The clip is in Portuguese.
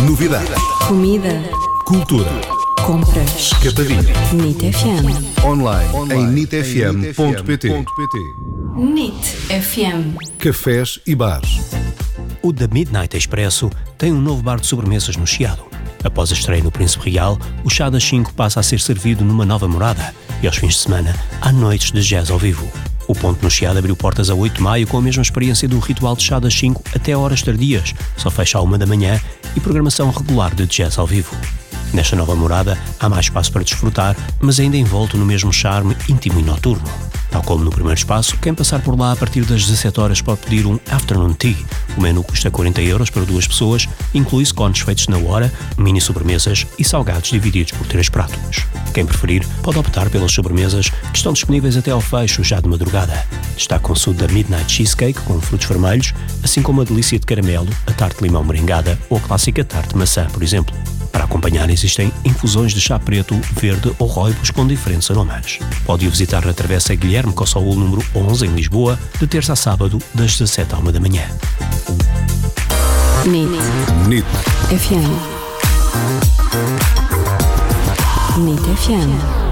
Novidades. Comida. Cultura. Compras. Capadinho. NIT FM. Online em nitfm.pt. NIT FM. Cafés e bares. O The Midnight Expresso tem um novo bar de sobremesas no Chiado. Após a estreia no Príncipe Real, o chá das 5 passa a ser servido numa nova morada e aos fins de semana há noites de jazz ao vivo. O ponto no Chiado abriu portas a 8 de maio com a mesma experiência do ritual de chá das 5 até horas tardias, só fecha à 1 da manhã e programação regular de jazz ao vivo. Nesta nova morada há mais espaço para desfrutar, mas ainda envolto no mesmo charme íntimo e noturno. Tal como no primeiro espaço, quem passar por lá a partir das 17 horas pode pedir um afternoon tea. O menu custa 40 € para 2 pessoas, inclui scones feitos na hora, mini sobremesas e salgados divididos por 3 pratos. Quem preferir pode optar pelas sobremesas que estão disponíveis até ao fecho já de madrugada. Destacam-se o da Midnight Cheesecake com frutos vermelhos, assim como a delícia de caramelo, a tarte de limão merengada ou a clássica tarte de maçã, por exemplo. Para acompanhar existem infusões de chá preto, verde ou rooibos com diferentes aromas. Pode o visitar na Travessa Guilherme Cossaúl número 11 em Lisboa, de terça a sábado, das 17 à 1 da manhã. NIT FM. NIT FM.